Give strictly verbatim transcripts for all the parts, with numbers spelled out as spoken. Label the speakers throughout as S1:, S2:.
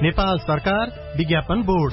S1: नेपाल सरकार विज्ञापन बोर्ड।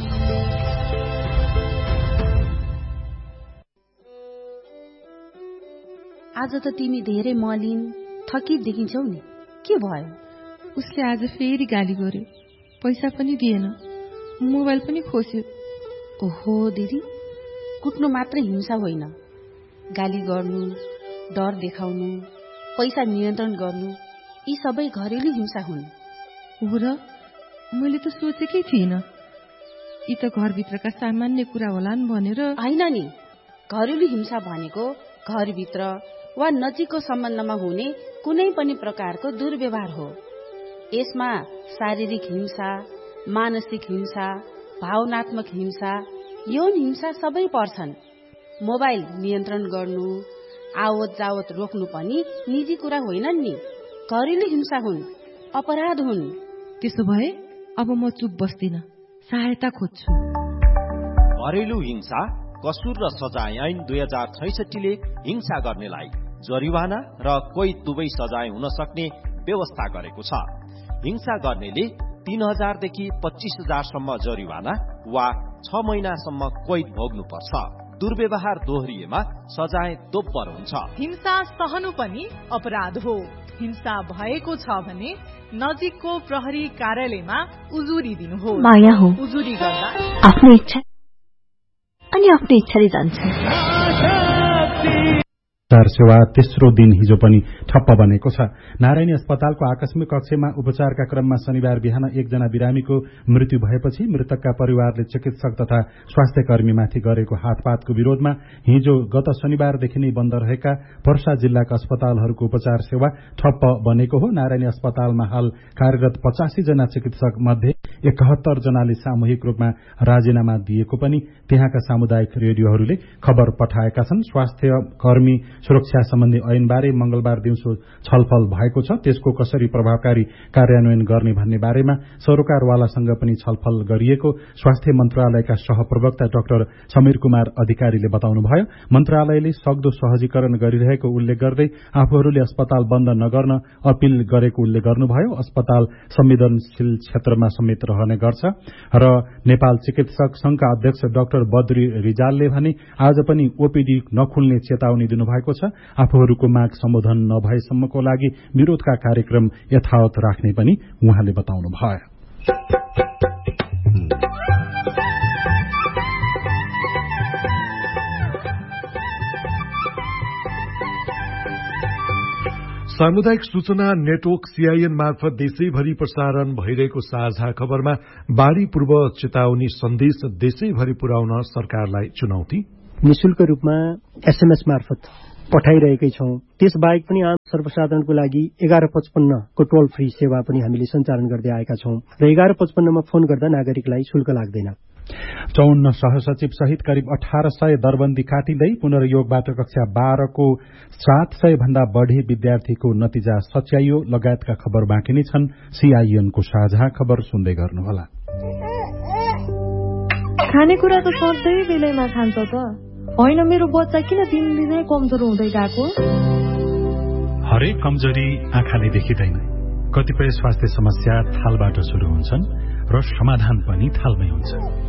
S2: आज त तिमी धेरै मलिन थकित देखिन्छौ नि, के भयो?
S3: उसले आज फेरि गाली गर्यो, पैसा पनि दिएन, मोबाइल पनि खोस्यो।
S2: ओहो दिदी, कुट्नु मात्र हिंसा होइन, गाली गर्नु, डर देखाउनु, पैसा नियन्त्रण गर्नु, यी सबै घरेलु हिंसा हुन्।
S3: हो र, मैले त सोचेकै थिइनँ, यी त घरभित्रका सामान्य कुरा होलान् भनेर।
S2: होइन नि, घरेलु हिंसा भनेको घरभित्र वा नजिकको सम्बन्धमा हुने कुनै पनि प्रकारको दुर्व्यवहार हो। यसमा शारीरिक हिंसा, मानसिक हिंसा, भावनात्मक हिंसा, यौन हिंसा सबै पर्छन्। मोबाइल नियन्त्रण गर्नु, आवत जावत रोक्नु पनि निजी कुरा होइनन् नि, घरेलु हिंसा हुन्, अपराध हुन्।
S3: त्यसो भए अब म चुप बस्दिन, सहायता खोज्छु।
S4: घरेलु हिंसा कसुर र सजाय ऐन दुई हजार छैसठीले हिंसा गर्नेलाई जरिवाना र कोही दुवै सजाय हुन सक्ने व्यवस्था गरेको छ। हिंसा गर्नेले तीन हजारदेखि पच्चीस हजारसम्म जरिवाना वा छ महिनासम्म कैद भोग्नुपर्छ। दुर्व्यवहार दोहोरिएमा सजाय दोब्बर हुन्छ।
S5: हिंसा सहनु पनि अपराध हो। हिंसा भएको छ भने नजिकको प्रहरी कार्यालयमा उजुरी दिनुहोस्।
S6: माया हो,
S5: उजुरी गर्दा
S6: आफ्नो इच्छा अनि आफ्नो इच्छाले जान्छ।
S7: उपचार सेवा तेस्रो दिन हिजो पनि ठप्प बनेको छ। नारायणी अस्पतालको आकस्मिक कक्षमा उपचारका क्रममा शनिबार बिहान एकजना बिरामीको मृत्यु भएपछि मृतकका परिवारले चिकित्सक तथा स्वास्थ्य कर्मीमाथि गरेको हातपातको विरोधमा हिजो गत शनिबारदेखि नै बन्द रहेका पर्सा जिल्लाका अस्पतालहरूको उपचार सेवा ठप्प बनेको हो। नारायणी अस्पतालमा हाल कार्यरत पचासी जना चिकित्सक मध्ये एकहत्तर जनाले सामूहिक रूपमा राजीनामा दिएको पनि त्यहाँका सामुदायिक रेडियोहरूले खबर पठाएका छन्। स्वास्थ्य कर्मी सुरक्षा सम्बन्धी ऐनबारे मंगलबार दिउँसो छलफल भएको छ। त्यसको कसरी प्रभावकारी कार्यान्वयन गर्ने भन्ने बारेमा सरोकारवालासँग पनि छलफल गरिएको स्वास्थ्य मन्त्रालयका सहप्रवक्ता डाक्टर समीर कुमार अधिकारीले बताउनुभयो। मन्त्रालयले सक्दो सहजीकरण गरिरहेको उल्लेख गर्दै आफूहरूले अस्पताल बन्द नगर्न अपील गरेको उल्लेख गर्नुभयो। अस्पताल संवेदनशील क्षेत्रमा समेत रहने गर्छ र नेपाल चिकित्सक संघका अध्यक्ष डाक्टर बद्री रिजालले भने आज पनि ओपीडी नखुल्ने चेतावनी दिनुभएको छ। आफूहरूको माग सम्बोधन नभएसम्मको लागि विरोधका कार्यक्रम यथावत राख्ने पनि उहाँले बताउनुभयो।
S8: सामुदायिक सूचना नेटवर्क सीआईएन मार्फत देशैभरि प्रसारण भइरहेको साझा खबरमा बाढ़ी पूर्व चेतावनी सन्देश देशैभरि पुर्याउन सरकारलाई चुनौती।
S9: निशुल्क रूपमा एसएमएस मार्फत पठाइरहेकै छौं। त्यसबाहेक पनि आम सर्वसाधारणको लागि एघार पचपन्नको टोल फ्री सेवा पनि हामीले सञ्चालन गर्दै आएका छौं र एघार पचपन्नमा फोन गर्दा नागरिकलाई शुल्क लाग्दैन।
S7: चौन्न सहसचिव सहित करिब अठार सय दरबन्दी काटिँदै पुनर्योगबाट कक्षा बाह्रको सात सय भन्दा बढ़ी विद्यार्थीको नतिजा सच्याइयो लगायतका खबर बाँकी नै छन्। सीआईएनको साझा खबर सुन्दै गर्नुहोला।
S10: खानेकुरा त सधैँ बेलैमा खान्छ त होइन, मेरो बच्चा किन दिनदिनै कमजोर हुँदै गएको?
S7: हरेक कमजोरी आँखाले देखिँदैन। कतिपय स्वास्थ्य समस्या थालबाट शुरू हुन्छन् र समाधान पनि थालमै हुन्छ।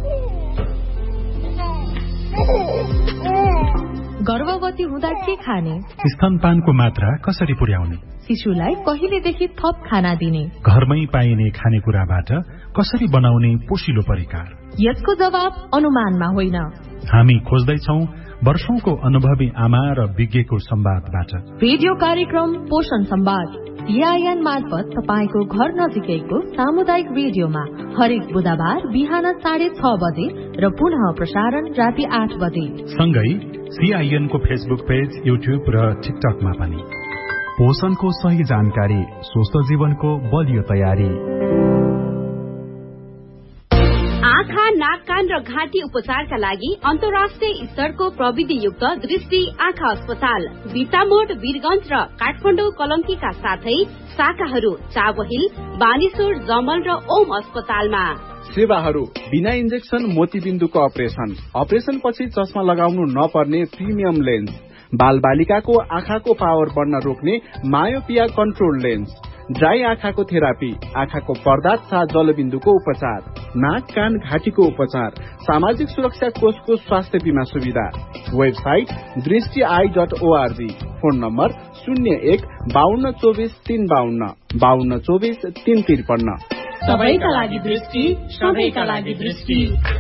S10: गर्भवती हुँदा के खाने?
S7: स्तनपानको मात्रा कसरी पुर्याउने?
S10: शिशुलाई कहिलेदेखि थप खाना दिने?
S7: घरमै पाइने खानेकुराबाट कसरी बनाउने पोषिलो परिकार?
S10: यसको जवाब अनुमानमा होइन।
S7: हामी खोज्दैछौ वर्षौंको अनुभवी आमा र विज्ञको संवादबाट।
S10: रेडियो कार्यक्रम पोषण संवाद सीआईएन मार्फत तपाईको घर नजिकैको सामुदायिक रेडियोमा हरेक बुधबार बिहान साढे छ बजे र पुनः प्रसारण राति आठ बजे।
S7: सँगै सीआईएनको फेसबुक पेज, युट्युब र टिकटकमा पनि।
S11: पोषणको सही जानकारी, स्वस्थ जीवनको बलियो तयारी।
S12: आँखा, नाक, कान र घाँटी उपचारका लागि अन्तर्राष्ट्रिय स्तरको प्रविधियुक्त दृष्टि आँखा अस्पताल बिटामोड, वीरगंज र काठमाडौँ कलंकीका साथै शाखाहरू चाबहिल, बानेश्वर, जमल र ओम अस्पतालमा।
S13: सेवाहरू बिना इन्जेक्सन मोतीबिन्दुको अपरेसन, अपरेसन पछि चस्मा लगाउनु नपर्ने प्रिमियम लेन्स, बाल बालिकाको आँखाको पावर बढ्न रोक्ने मायोपिया कन्ट्रोल लेन्स, ड्राई आँखाको थेरापी, आँखाको पर्दा तथा जलबिन्दुको उपचार, नाक कान घाँटीको उपचार, सामाजिक सुरक्षा कोषको स्वास्थ्य बीमा सुविधा। वेबसाइट दृष्टि I dot ORG. Phone number शून्य एक बाहन्न चौबिस तीन बाहन्न बाहन्न चौबिस तीन त्रिपन्न।
S14: सबैका लागि दृष्टि, सबैका लागि दृष्टि।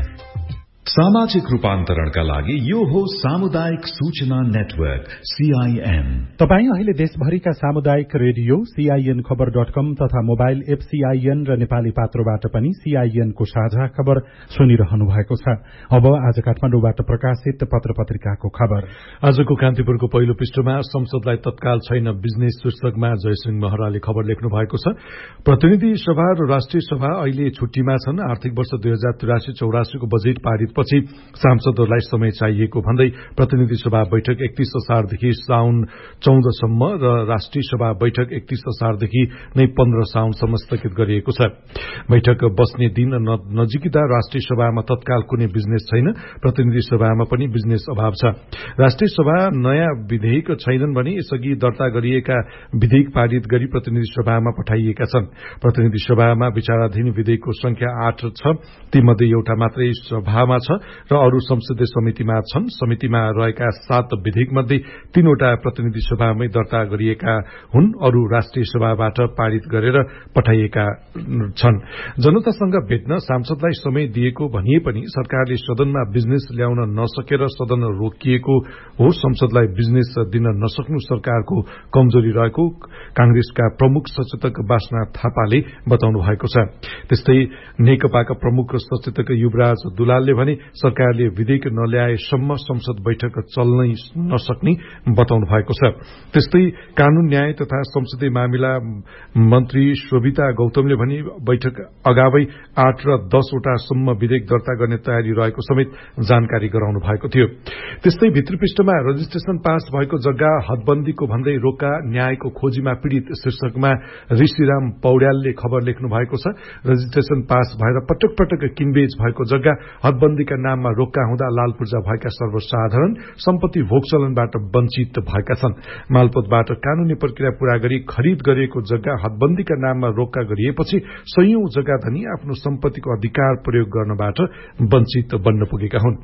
S15: सामाजिक रूपान्तरणका लागि यो हो सामुदायिक सूचना नेटवर्क सीआईएन।
S7: तपाईँ अहिले देशभरिका सामुदायिक रेडियो सीआईएन खबर डट कम तथा मोबाइल एप सीआईएन र नेपाली पात्रोबाट पनि सीआईएन को साझा खबर सुनिरहनु भएको छ। अब आज काठमाडौँबाट प्रकाशित पत्र पत्रिकाको खबर।
S8: आजको कान्तिपुरको पहिलो पृष्ठमा संसदलाई तत्काल छैन बिजनेस शीर्षकमा जयसिंह महराले खबर लेख्नु भएको छ। प्रतिनिधि सभा र राष्ट्रिय सभा अहिले छुट्टीमा छन्। आर्थिक वर्ष दुई हजार तिरासी चौरासीको बजेट पारित पछि सांसदहरूलाई समय चाहिएको भन्दै प्रतिनिधि सभा बैठक एकतीस असारदेखि साउन चौधसम्म र राष्ट्रिय सभा बैठक एकतीस असारदेखि नै पन्ध्र साउनसम्म स्थगित गरिएको छ। बैठक बस्ने दिन नजिकिँदा राष्ट्रिय सभामा तत्काल कुनै बिजनेस छैन, प्रतिनिधि सभामा पनि बिजनेस अभाव छ। राष्ट्रिय सभा नयाँ विधेयक छैनन् भने यसअघि दर्ता गरिएका विधेयक पारित गरी प्रतिनिधि सभामा पठाइएका छन्। प्रतिनिधि सभामा विचाराधीन विधेयकको संख्या आठ छ, तीमध्ये एउटा मात्रै सभामा छ र अरू संसदीय समितिमा छन्। समितिमा रहेका सात विधेयक मध्ये तीनवटा प्रतिनिधि सभामै दर्ता गरिएका हुन्, अरू राष्ट्रिय सभाबाट पारित गरेर पठाइएका छन्। जनतासँग भेट्न सांसदलाई समय दिएको भनिए पनि सरकारले सदनमा बिजनेस ल्याउन नसकेर सदन रोकिएको हो। संसदलाई बिजनेस दिन नसक्नु सरकारको कमजोरी रहेको कांग्रेसका प्रमुख सचेतक बासना थापाले बताउनु भएको छ। त्यस्तै नेकपाका प्रमुख सचेतक युवराज दुलालले भने सरकारले विधेयक नल्याएसम्म संसद बैठक चल्नै नसक्ने बताउनु भएको छ। त्यस्तै कानून न्याय तथा संसदीय मामिला मन्त्री शोभिता गौतमले भने बैठक अगावै आठ र दसवटा सम्म विधेयक दर्ता गर्ने तयारी रहेको समेत जानकारी गराउनु भएको थियो। त्यस्तै भित्री पृष्ठमा रजिस्ट्रेशन पास भएको जग्गा हदबन्दीको भन्दै रोक्का न्यायको खोजीमा पीड़ित शीर्षकमा ऋषिराम पौड्यालले खबर लेख्नु भएको छ। रजिस्ट्रेशन पास भएर पटक पटक किनबेच भएको जग्गा हदबन्दीका नाममा रोक्का हुँदा लाल पूर्जा भएका सर्वसाधारण सम्पत्ति भोगचलनबाट वञ्चित भएका छन्। मालपोतबाट कानूनी प्रक्रिया पूरा गरी खरिद गरिएको जग्गा हदबन्दीका नाममा रोक्का गरिएपछि सयौं जग्गा धनी आफ्नो सम्पत्तिको अधिकार प्रयोग गर्नबाट वञ्चित बन्न पुगेका हुन्।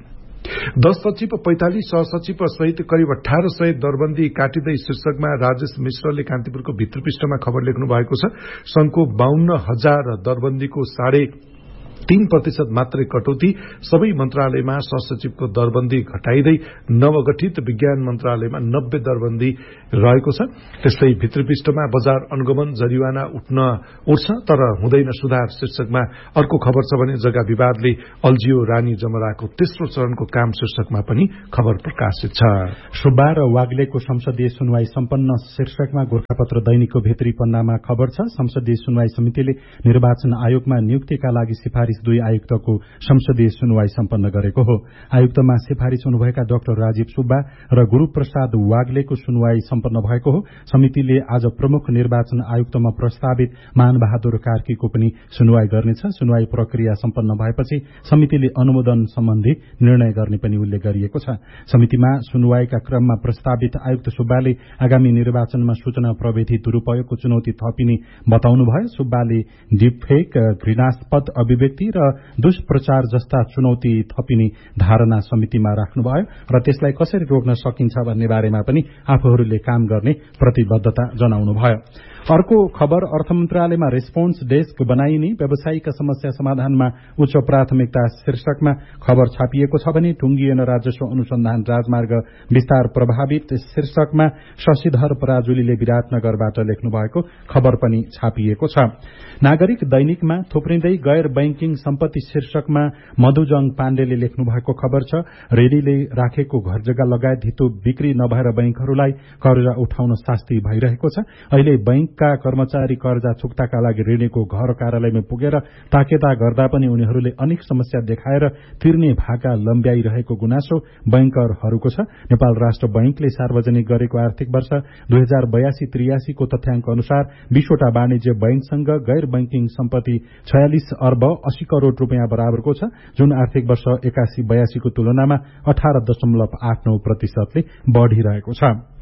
S8: दश सचिव पैंतालिस सहसचिव सहित करिब अठारह सय दरबन्दी काटिँदै शीर्षकमा राजेश मिश्रले कान्तिपुरको भित्र पृष्ठमा खबर लेख्नु भएको छ। संघको बाहन्न हजार दरबन्दीको साढे तीन प्रतिशत मात्रै कटौती, सबै मन्त्रालयमा सहसचिवको दरबन्दी घटाइँदै नवगठित विज्ञान मन्त्रालयमा नब्बे दरबन्दी रहेको छ। त्यस्तै भित्री पृष्ठमा बजार अनुगमन जरिवाना उठ्न उठ्छ तर हुँदैन सुधार शीर्षकमा अर्को खबर छ भने जग्गा विवादले अल्झियो रानी जमराको तेस्रो चरणको काम शीर्षकमा पनि खबर प्रकाशित छ।
S7: सुब्बा र वाग्लेको संसदीय सुनवाई सम्पन्न शीर्षकमा गोरखापत्र दैनिकको भित्री पन्नामा खबर छ। संसदीय सुनवाई समितिले निर्वाचन आयोगमा नियुक्तिका लागि सिफारिस दुई आयुक्तको संसदीय सुनवाई सम्पन्न गरेको हो। आयुक्तमा सिफारिश हुनुभएका डाक्टर राजीव सुब्बा र गुरूप्रसाद वाग्लेको सुनवाई सम्पन्न भएको हो। समितिले आज प्रमुख निर्वाचन आयुक्तमा प्रस्तावित मानबहादुर कार्कीको पनि सुनवाई गर्नेछ। सुनवाई प्रक्रिया सम्पन्न भएपछि समितिले अनुमोदन सम्बन्धी निर्णय गर्ने पनि उल्लेख गरिएको छ। समितिमा सुनवाईका क्रममा प्रस्तावित आयुक्त सुब्बाले आगामी निर्वाचनमा सूचना प्रविधि दुरूपयोगको चुनौती थपिने बताउनुभयो। सुब्बाले डिपफेक, घृणास्पद अभिव्यक्ति र दुष्प्रचार जस्ता चुनौती थपिने धारणा समितिमा राख्नुभयो र त्यसलाई कसरी रोक्न सकिन्छ भन्ने बारेमा पनि आफूहरूले काम गर्ने प्रतिबद्धता जनाउनुभयो। अर्को खबर अर्थ मन्त्रालयमा रेस्पोन्स डेस्क बनाइने, व्यावसायिक समस्या समाधानमा उच्च प्राथमिकता शीर्षकमा खबर छापिएको छ भने टुंगिएन राजस्व अनुसन्धान राजमार्ग विस्तार प्रभावित शीर्षकमा शशिधर पराजुलीले विराटनगरबाट लेख्नु भएको खबर पनि छापिएको छ। नागरिक दैनिकमा थुप्रिँदै गैर बैंकिङ सम्पत्ति शीर्षकमा मधुजङ पाण्डेले लेख्नु भएको खबर छ। रेलीले राखेको घर जग्गा लगायत धितो बिक्री नभएर बैंकहरूलाई कर्जा उठाउन शास्ति भइरहेको छ। अहिले बैंकका कर्मचारी कर्जा चुक्ताका लागि ऋणीको घर कार्यालयमा पुगेर ताकेता गर्दा पनि उनीहरूले अनेक समस्या देखाएर तिर्ने भाका लम्ब्याइरहेको गुनासो बैंकरहरूको छ। नेपाल राष्ट्र बैंकले सार्वजनिक गरेको आर्थिक वर्ष दुई हजार बयासी त्रियासी को तथ्याङ्क अनुसार बीसवटा वाणिज्य बैंकसँग गैर बैंकिङ सम्पत्ति छयालिस अर्ब अस्सी करोड़ रूपियाँ बराबरको छ, जुन आर्थिक वर्ष एकासी बयासी को तुलनामा अठारह दशमलव आठ नौ प्रतिशतले बढ़िरहेको छ।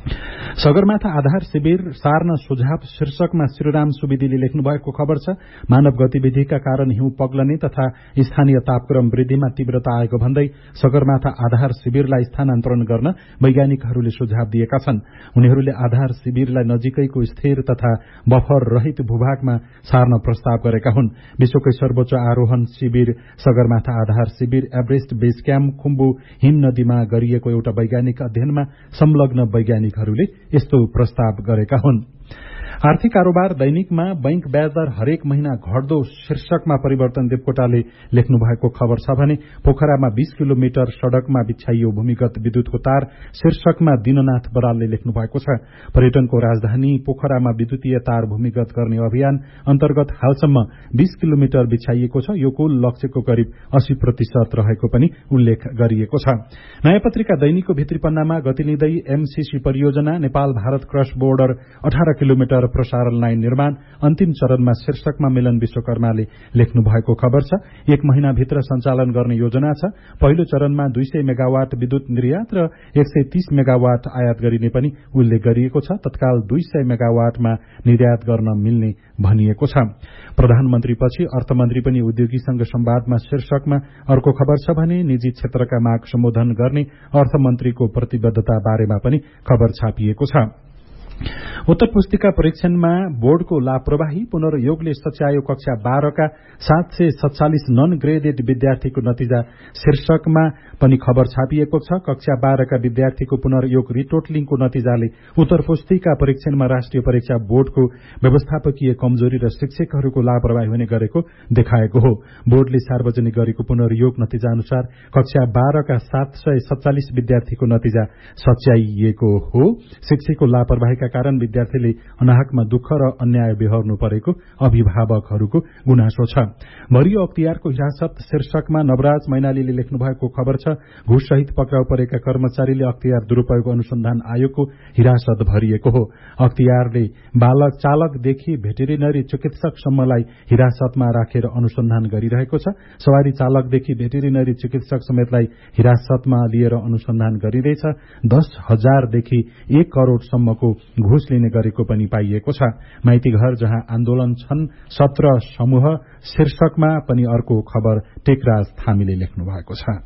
S7: सगरमाथा आधार शिविर सार्न सुझाव शीर्षकमा श्रीराम सुवेदीले लेख्नु भएको खबर छ। मानव गतिविधिका कारण हिउँ पग्लने तथा स्थानीय तापक्रम वृद्धिमा तीव्रता आएको भन्दै सगरमाथा आधार शिविरलाई स्थानान्तरण गर्न वैज्ञानिकहरूले सुझाव दिएका छन्। उनीहरूले आधार शिविरलाई नजिकैको स्थिर तथा बफर रहित भूभागमा सार्न प्रस्ताव गरेका हुन्। विश्वकै सर्वोच्च आरोहण शिविर सगरमाथा आधार शिविर एभरेस्ट बेस क्याम्प खुम्बु हिम नदीमा गरिएको एउटा वैज्ञानिक अध्ययनमा संलग्न वैज्ञानिकहरूले यस्तो प्रस्ताव गरेका हुन्। आर्थिक कारोबार दैनिकमा बैंक ब्याज दर हरेक महिना घट्दो शीर्षकमा परिवर्तन देवकोटाले लेख्नु भएको खबर छ भने पोखरामा बीस किलोमिटर सड़कमा बिछाइयो भूमिगत विद्युतको तार शीर्षकमा दिननाथ बरालले लेख्नु भएको छ। पर्यटनको राजधानी पोखरामा विद्युतीय तार भूमिगत गर्ने अभियान अन्तर्गत हालसम्म बीस किलोमिटर बिछाइएको छ। यो कुल लक्ष्यको करिब अस्सी प्रतिशत रहेको पनि उल्लेख गरिएको छ। नयाँ पत्रिका दैनिकको भित्री पन्नामा गति लिँदै एमसीसी परियोजना नेपाल भारत क्रस बोर्डर अठार किलोमिटर प्रसारण लाइन निर्माण अन्तिम चरणमा शीर्षकमा मिलन विश्वकर्माले लेख्नु भएको खबर छ। एक महिनाभित्र सञ्चालन गर्ने योजना छ। पहिलो चरणमा दुई सय मेगावाट विद्युत निर्यात र एक सय तीस मेगावाट आयात गरिने पनि उल्लेख गरिएको छ। तत्काल दुई सय मेगावाटमा निर्यात गर्न मिल्ने भनिएको छ। प्रधानमन्त्रीपछि अर्थमन्त्री पनि उद्योगीसँग संवादमा शीर्षकमा अर्को खबर छ भने निजी क्षेत्रका माग सम्बोधन गर्ने अर्थमन्त्रीको प्रतिबद्धता बारेमा पनि खबर छापिएको छ। उत्तर पुस्तिका परीक्षणमा बोर्डको लापरवाही पुनर्योगले सच्यायो कक्षा बाह्रका सात सय सत्तालिस नन ग्रेडेड विद्यार्थीको नतिजा शीर्षकमा पनि खबर छापिएको छ। कक्षा बाह्रका विद्यार्थीको पुनर्योग रिटोटलिङको नतिजाले उत्तर पुस्तिका परीक्षणमा राष्ट्रिय परीक्षा बोर्डको व्यवस्थापकीय कमजोरी र शिक्षकहरूको लापरवाही हुने गरेको देखाएको हो। बोर्डले सार्वजनिक गरेको पुनर्योग नतिजा अनुसार कक्षा बाह्रका सात सय सत्तालिस विद्यार्थीको नतिजा सच्याइएको हो। शिक्षकको लापरवाहीका कारण विद्यार्थीले अनाहकमा दुःख र अन्याय बेहोर्नु परेको अभिभावकहरूको गुनासो छ। भरियो अख्तियारको हिरासत शीर्षकमा नवराज मैनालीले लेख्नु भएको खबर छ। घुससहित पक्राउ परेका कर्मचारीले अख्तियार दुरूपयोग अनुसन्धान आयोगको हिरासत भरिएको हो। अख्तियारले बालक चालकदेखि भेटेरिनरी चिकित्सकसम्मलाई हिरासतमा राखेर अनुसन्धान गरिरहेको छ। सवारी चालकदेखि भेटेरिनरी चिकित्सक समेतलाई हिरासतमा लिएर अनुसन्धान गरिँदैछ। दस हजारदेखि एक करोड़सम्मको घुस लिने गरेको पनि पाइएको छ। माइती घर जहाँ आन्दोलन छन् सत्र समूह शीर्षकमा पनि अर्को खबर टेकराज थामीले लेख्नु भएको छ।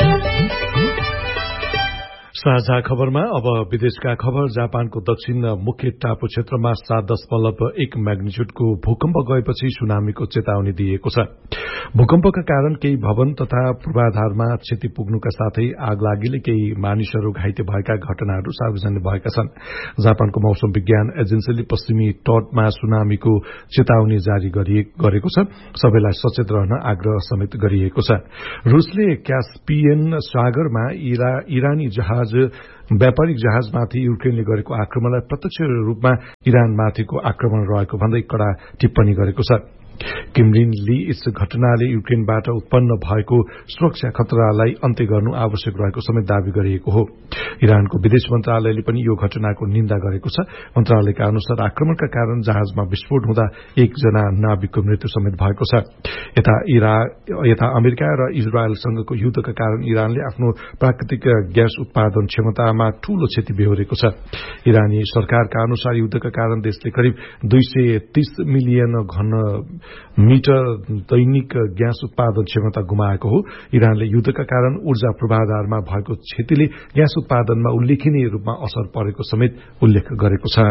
S8: साझा खबरमा अब विदेशका खबर। जापानको दक्षिण मुख्य टापु क्षेत्रमा सात दशमलव एक म्याग्निच्युडको भूकम्प गएपछि सुनामीको चेतावनी दिएको छ। भूकम्पका कारण केही भवन तथा पूर्वाधारमा क्षति पुग्नुका साथै आगलागीले केही मानिसहरू घाइते भएका घटनाहरू सार्वजनिक भएका छन्। जापानको मौसम विज्ञान एजेन्सीले पश्चिमी तटमा सुनामीको चेतावनी जारी गरेको छ। सबैलाई सचेत रहन आग्रह समेत गरिएको छ। रूसले क्यास्पियन सागरमा इरा, इरानी जहाज व्यापारिक जहाजमाथि युक्रेनले गरेको आक्रमणलाई प्रत्यक्ष रूपमा इरानमाथिको आक्रमण रहेको भन्दै कड़ा टिप्पणी गरेको छ। क्रेमलिनले यस घटनाले युक्रेनबाट उत्पन्न भएको सुरक्षा खतरालाई अन्त्य गर्नु आवश्यक रहेको समेत दावी गरिएको हो। इरानको विदेश मन्त्रालयले पनि यो घटनाको निन्दा गरेको छ। मन्त्रालयका अनुसार आक्रमणका कारण जहाजमा विस्फोट हुँदा एकजना नाविकको मृत्यु समेत भएको छ। यता इरा यता अमेरिका र इजरायलसँगको युद्धका कारण इरानले आफ्नो प्राकृतिक ग्यास उत्पादन क्षमतामा ठूलो क्षति बेहोरेको छ। इरानी सरकारका अनुसार युद्धका कारण देशले करिब दुई सय तीस मिलियन घन मिटर दैनिक ग्यास उत्पादन क्षमता गुमाएको हो। इरानले युद्धका कारण ऊर्जा पूर्वाधारमा भएको क्षतिले ग्यास उत्पादनमा उल्लेखनीय रूपमा असर परेको समेत उल्लेख गरेको छ।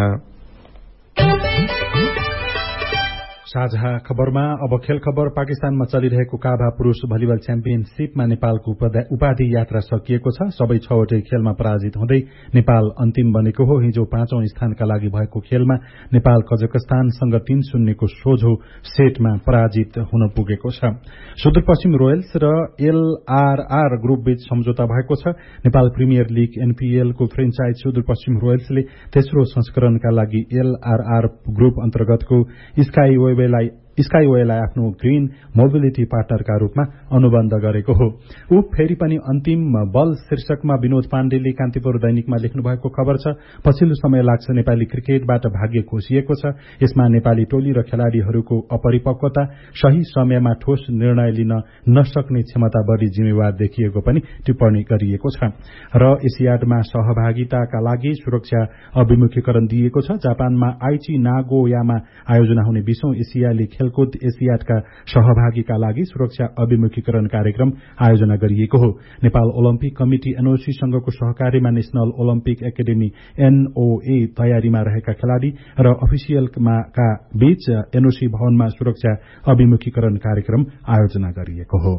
S7: साझा खबरमा अब खेल खबर। पाकिस्तानमा चलिरहेको काभा पुरूष भलिबल च्याम्पियनशीपमा नेपालको उपाधि यात्रा सकिएको छ। सबै छवटै खेलमा पराजित हुँदै नेपाल अन्तिम बनेको हो। हिजो पाँचौं स्थानका लागि भएको खेलमा नेपाल कजकस्तानसँग तीन शून्यको सोझो सेटमा पराजित हुन पुगेको छ। सुदूरपश्चिम रोयल्स र एलआरआर ग्रुपबीच सम्झौता भएको छ। Nepal premier league एनपीएलको franchise Sudurpashchim रोयल्सले तेस्रो संस्करणका लागि एलआरआर ग्रुप अन्तर्गतको स्काई वेब लाई स्काई वेलाई आफ्नो ग्रीन मोबिलिटी पार्टनरका रूपमा अनुबन्ध गरेको हो। ऊ फेरि पनि अन्तिम बल शीर्षकमा विनोद पाण्डेले कान्तिपुर दैनिकमा लेख्नु भएको खबर छ। पछिल्लो समय लाग्छ नेपाली क्रिकेटबाट भाग्य खोसिएको छ। यसमा नेपाली टोली र खेलाड़ीहरूको अपरिपक्वता, सही समयमा ठोस निर्णय लिन नसक्ने क्षमता बढी जिम्मेवार देखिएको पनि टिप्पणी गरिएको छ। र एसियाडमा सहभागिताका लागि सुरक्षा अभिमुखीकरण दिएको छ। जापानमा आइची नागोयामा आयोजना हुने बीसौं एसियाली खेलकुद एसियाडका सहभागीका लागि सुरक्षा अभिमुखीकरण कार्यक्रम आयोजना गरिएको हो। नेपाल ओलम्पिक कमिटी एनओसी सँगको सहकार्यमा नेशनल ओलम्पिक एकाडेमी एनओए तयारीमा रहेका खेलाड़ी र अफिसियलका बीच एनओसी भवनमा सुरक्षा अभिमुखीकरण कार्यक्रम आयोजना गरिएको हो।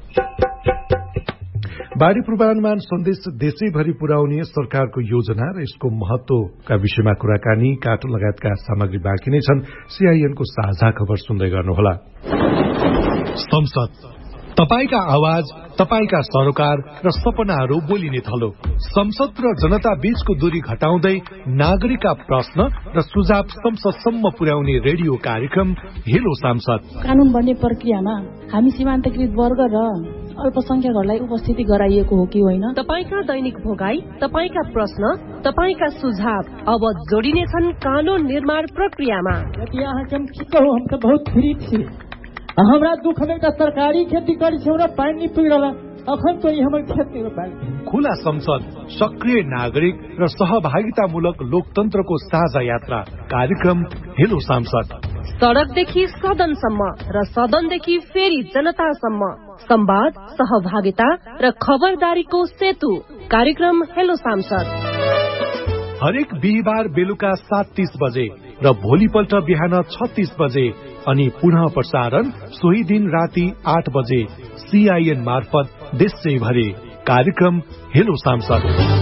S8: बाढ़ी पूर्वानुमान सन्देश देशैभरि पुर्याउने सरकारको योजना र यसको महत्वका विषयमा कुराकानी, काटो लगायतका सामग्री बाँकी नै छन्। सीआईएनको साझा खबर सुन्दै गर्नुहोला।
S16: संसद, तपाईका आवाज, तपाईका सरोकार र सपनाहरू बोलिने थलो। संसद र जनता बीचको दूरी घटाउँदै नागरिकका प्रश्न र सुझाव संसदसम्म पुर्याउने रेडियो कार्यक्रम हेलो सांसद।
S17: कानून बन्ने प्रक्रियामा हामी सीमान्तकृत वर्ग र अल्पसंख्यकहरूलाई उपस्थिति गराइएको हो कि होइन?
S18: तपाईका दैनिक भोगाई, तपाईका प्रश्न, तपाईका सुझाव अब जोडिनेछन् कानून निर्माण प्रक्रियामा।
S17: यदि यहाँ हम की कहूँ, हम तो बहुत फ्री थी। हमरा दुख में का सरकारी खेती करी छौ र पानी पिरला अखन तो हमर खेत में पानी।
S16: खुला संसद, सक्रिय नागरिक र सहभागितामूलक लोकतन्त्रको साझा यात्रा कार्यक्रम हेलो सांसद।
S18: सड़कदेखि सदनसम्म र सदनदेखि फेरि जनतासम्म संवाद, सहभागिता र खबरदारीको सेतु कार्यक्रम हेलो सांसद।
S16: हरेक बिहिबार बेलुका सात तीस बजे र भोलिपल्ट बिहान छत्तीस बजे अनि पुनः प्रसारण सोही दिन राति आठ बजे सीआईएन मार्फत देशैभरि कार्यक्रम हेलो सांसद।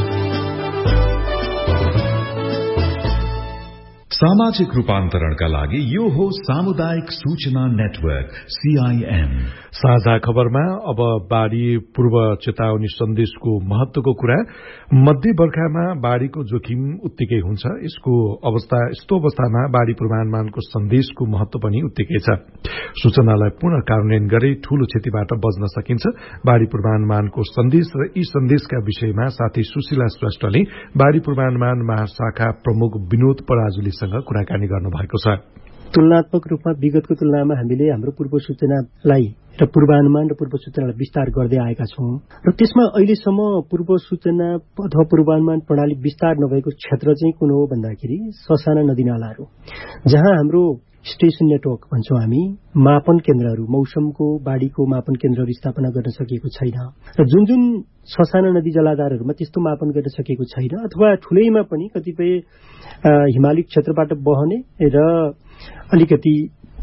S15: सामाजिक रूपान्तरणका लागि यो हो सामुदायिक सूचना नेटवर्क सीआईएन।
S8: साझा खबरमा अब बाढ़ी पूर्व चेतावनी सन्देशको महत्वको कुरा। मध्य बर्खामा बाढ़ीको जोखिम उत्तिकै हुन्छ। यसको अवस्था यस्तो अवस्थामा बाढ़ी पूर्वानुमानको सन्देशको महत्व पनि उत्तिकै छ। सूचनालाई पुनः कार्यान्वयन गरी ठूलो क्षतिबाट बच्न सकिन्छ। बाढ़ी पूर्वानुमानको सन्देश र यी सन्देशका विषयमा साथी सुशीला श्रेष्ठले बाढ़ी पूर्वानुमान महाशाखा प्रमुख विनोद पराजुलीसँग कुराकानी गर्नु भएको छ।
S9: तुलनात्मक रूपमा विगतको तुलनामा हामीले हाम्रो पूर्व सूचनालाई र पूर्वानुमान र पूर्व सूचनालाई विस्तार गर्दै आएका छौं र त्यसमा अहिलेसम्म पूर्व सूचना अथवा पूर्वानुमान प्रणाली विस्तार नभएको क्षेत्र चाहिँ कुन हो भन्दाखेरि ससाना नदीनालाहरू, जहाँ हाम्रो स्टेशन नेटवर्क भन्छौं हामी, मापन केन्द्रहरू, मौसमको बाढ़ीको मापन केन्द्रहरू स्थापना गर्न सकिएको छैन र जुन जुन ससाना नदी जलाधारहरूमा त्यस्तो मापन गर्न सकिएको छैन अथवा ठूलैमा पनि कतिपय हिमाली क्षेत्रबाट बहने र अलिकति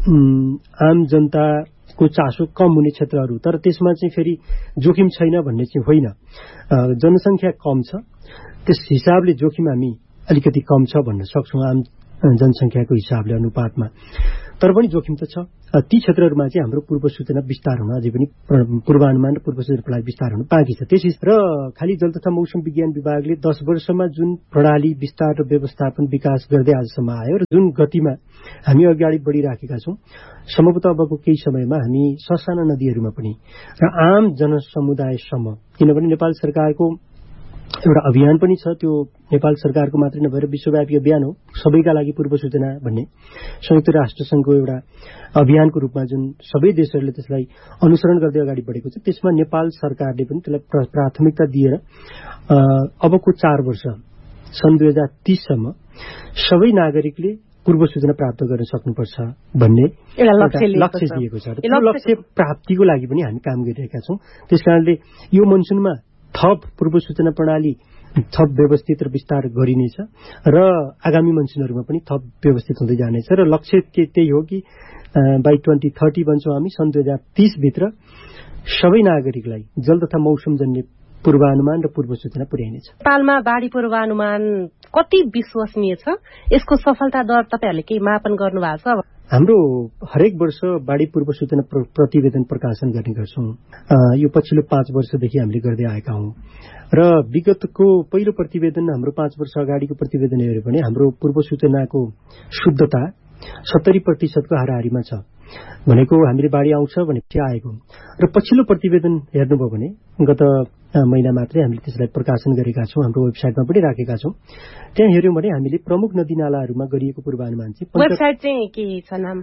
S9: आम जनताको चासो कम हुने क्षेत्रहरू, तर त्यसमा चाहिँ फेरि जोखिम छैन भन्ने चाहिँ होइन। जनसंख्या कम छ, त्यस हिसाबले जोखिम हामी अलिकति कम छ भन्न सक्छौं आम जनसंख्याको हिसाबले अनुपातमा, तर पनि जोखिम त छ। ती क्षेत्रहरूमा चाहिँ हाम्रो पूर्व सूचना विस्तार हुन अझै पनि पूर्वानुमान र पूर्व सूचना प्रणाली विस्तार हुन बाँकी छ। त्यस र खाली जल तथा मौसम विज्ञान विभागले दस वर्षमा जुन प्रणाली विस्तार र व्यवस्थापन विकास गर्दै आजसम्म आयो र जुन गतिमा हामी अगाडि बढ़िराखेका छौं, सम्भवतः अबको केही समयमा हामी ससाना नदीहरूमा पनि र आम जनसमुदायसम्म, किनभने नेपाल सरकारको एउटा अभियान पनि छ, त्यो नेपाल सरकारको मात्रै नभएर विश्वव्यापी अभियान हो, सबैका लागि पूर्व सूचना भन्ने संयुक्त राष्ट्र संघको एउटा अभियानको रूपमा जुन सबै देशहरूले त्यसलाई अनुसरण गर्दै अगाडि बढेको छ। त्यसमा नेपाल सरकारले पनि त्यसलाई प्राथमिकता दिएर अबको चार वर्ष सन् दुई हजार तीससम्म सबै नागरिकले पूर्व सूचना प्राप्त गर्न सक्नुपर्छ भन्ने लक्ष्य दिएको छ। त्यो लक्ष्य प्राप्तिको लागि पनि हामी काम गरिरहेका छौं। त्यसकारणले यो मनसुनमा थप पूर्व सूचना प्रणाली थप व्यवस्थित र विस्तार गरिनेछ र आगामी मनसुनहरूमा पनि थप व्यवस्थित हुँदै जानेछ र लक्ष्य के त्यही हो कि बाई ट्वेन्टी थर्टी भन्छौँ हामी, सन् दुई हजार तीस भित्र सबै नागरिकलाई जल तथा मौसमजन्य पूर्वानुमान र पूर्व सूचना पुर्याइनेछ।
S18: नेपालमा बाढ़ी पूर्वानुमान कति विश्वसनीय छ? यसको सफलता दर तपाईहरुले केही मापन गर्नु भएको छ?
S9: हाम्रो हरेक वर्ष बाढ़ी पूर्व सूचना प्रतिवेदन प्रकाशन गर्ने गर्छौं। यो पछिल्लो पाँच वर्षदेखि हामीले गर्दै आएका हौं र विगतको पहिलो प्रतिवेदन हाम्रो पाँच वर्ष अगाडिको प्रतिवेदन हेर्यो भने हाम्रो पूर्व सूचनाको शुद्धता सत्तरी प्रतिशतको हाराहारीमा छ। भनेको हामीले बाढी आउँछ भनेपछि आएको र पछिल्लो प्रतिवेदन हेर्नुभयो भने गत महिना मात्रै हामीले त्यसलाई प्रकाशन गरेका छौँ, हाम्रो वेबसाइटमा पनि राखेका छौँ। त्यहाँ हेर्यौँ भने हामीले प्रमुख नदी नालाहरूमा गरिएको पूर्वानुमान चाहिँ
S18: वेबसाइट चाहिँ के छ नाम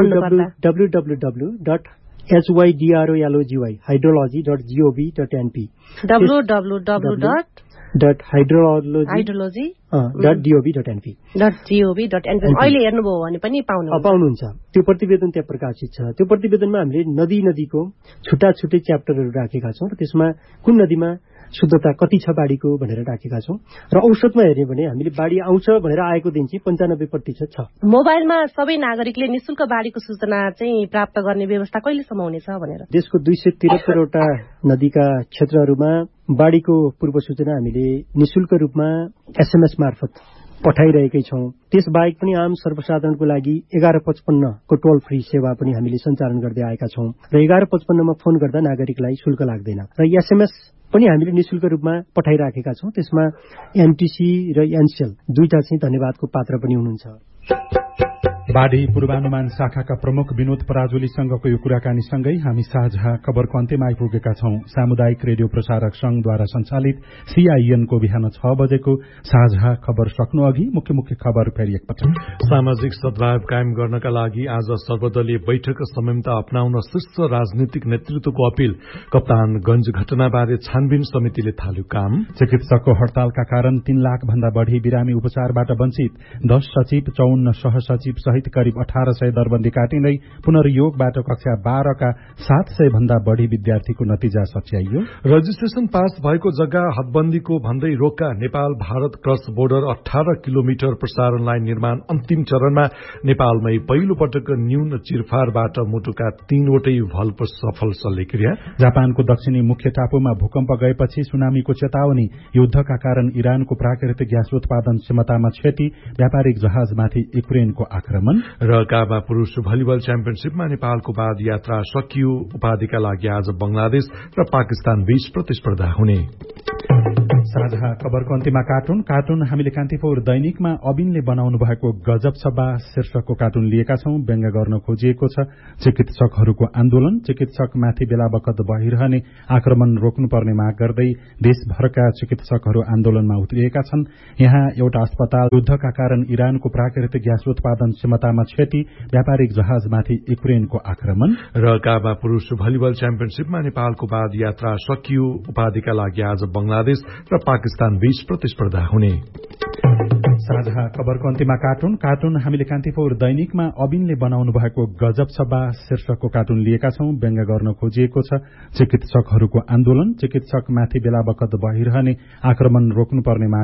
S9: W W W dot एचवाइडिआरओएलओजीवाई hydrology dot gov dot NP
S18: W W W dot
S9: dot hydrology
S18: hydrology
S9: dot डिओभी dot NP
S18: dot gov dot NP अहिले हेर्नुभयो भने पनि पाउनु
S9: पाउनुहुन्छ। त्यो प्रतिवेदन त्यहाँ प्रकाशित छ। त्यो प्रतिवेदनमा हामीले नदी नदीको छुट्टा छुट्टै च्याप्टरहरू राखेका छौँ र त्यसमा कुन नदीमा शुद्धता कति छ बाढीको भनेर राखेका छौँ र औसतमा हेर्ने भने हामीले बाढी आउँछ भनेर आएको दिन चाहिँ पन्चानब्बे प्रतिशत छ।
S18: मोबाइलमा सबै नागरिकले निशुल्क बाढीको सूचना चाहिँ प्राप्त गर्ने व्यवस्था कहिलेसम्म हुनेछ भनेर
S9: देशको दुई सय त्रिहत्तरवटा नदीका क्षेत्रहरूमा बाढीको पूर्व सूचना हामीले निशुल्क रूपमा एसएमएस मार्फत पठाइरहेकै छौँ। त्यसबाहेक पनि आम सर्वसाधारणको लागि एघार पचपन्नको टोल फ्री सेवा पनि हामीले सञ्चालन गर्दै आएका छौँ र एघार पचपन्नमा फोन गर्दा नागरिकलाई शुल्क लाग्दैन र एसएमएस पनि हामीले निशुल्क रूपमा पठाइराखेका छौँ। त्यसमा एमटिसी र एनसेल दुईटा चाहिँ धन्यवादको पात्र पनि हुनुहुन्छ।
S7: बाढी पूर्वानुमान शाखाका प्रमुख विनोद पराजुलीसँगको यो कुराकानीसँगै हामी साझा खबरको अन्त्यमा आइपुगेका छौं। सामुदायिक रेडियो प्रसारक संघद्वारा सञ्चालित सीआईएनको बिहान छ बजेको साझा खबर सक्नु अघि मुख्य मुख्य खबर फेरि एकपटक।
S8: सामाजिक सद्भाव कायम गर्नका लागि आज सर्वदलीय बैठक संयमता अपनाउन शीर्ष राजनीतिक नेतृत्वको अपील। कप्तानगंज घटनाबारे छानबिन समितिले थाल्यो काम।
S7: चिकित्सकको हड़तालका कारण तीन लाख भन्दा बढ़ी बिरामी उपचारबाट वञ्चित। दश सचिव चौन्न सहसचिव सहित करिब अठार सय दरबन्दी काटिँदै पुनर्योगबाट कक्षा बाह्रका सात सय भन्दा बढ़ी विद्यार्थीको नतिजा सच्याइयो।
S8: रजिस्ट्रेशन पास भएको जग्गा हदबन्दीको भन्दै रोक्का। नेपाल भारत क्रस बोर्डर अठार किलोमिटर प्रसारण लाइन निर्माण अन्तिम चरणमा। नेपालमै पहिलो पटक न्यून चिरफारबाट मुटुका तीनवटै भल्प सफल शल्यक्रिया।
S7: जापानको दक्षिणी मुख्य टापुमा भूकम्प गएपछि सुनामीको चेतावनी। युद्धका कारण इरानको प्राकृतिक ग्यास उत्पादन क्षमतामा क्षति। व्यापारिक जहाजमाथि युक्रेनको आक्रमण।
S8: र काबा पुरूष भलिबल च्याम्पियनशीपमा नेपालको बाद यात्रा सकियो। उपाधिका लागि आज बंगलादेश र पाकिस्तान बीच प्रतिस्पर्धा हुने।
S7: साझा खबरको अन्त्यमा कार्टुन कार्टुन हामीले कान्तिपुर दैनिकमा अबिनले बनाउनु भएको गजब सभा शीर्षकको कार्टुन लिएका छौं। व्यङ्ग्य गर्न खोजिएको छ चिकित्सकहरूको आन्दोलन। चिकित्सकमाथि बेला बखत भइरहने आक्रमण रोक्नुपर्ने माग गर्दै देशभरका चिकित्सकहरू आन्दोलनमा उत्रिएका छन्। यहाँ एउटा अस्पताल। युद्धका कारण इरानको प्राकृतिक ग्यास उत्पादन क्षमतामा क्षति। व्यापारिक जहाजमाथि युक्रेनको आक्रमण।
S8: र काबा पुरूष भलिबल च्याम्पियनशीपमा नेपालको बाद यात्रा सकियो। उपाधिका लागि आज बंगलादेश र पाकिस्तान बीच प्रतिस्पर्धा हुने।
S7: साझा खबरको अन्त्यमा कार्टुन कार्टुन हामीले कान्तिपुर दैनिकमा अबिनले बनाउनु भएको गजब सभा शीर्षकको कार्टुन लिएका छौं। व्यङ्ग्य गर्न खोजिएको छ चिकित्सकहरूको आन्दोलन। चिकित्सकमाथि बेला बखत भइरहने आक्रमण रोक्नुपर्ने माग